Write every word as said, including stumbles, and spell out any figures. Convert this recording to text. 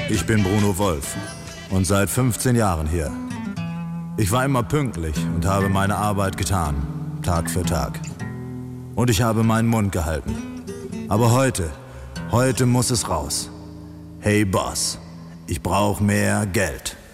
Ich bin Bruno Wolf und seit fünfzehn Jahren hier. Ich war immer pünktlich und habe meine Arbeit getan, Tag für Tag. Und ich habe meinen Mund gehalten. Aber heute, heute muss es raus. Hey Boss, ich brauche mehr Geld.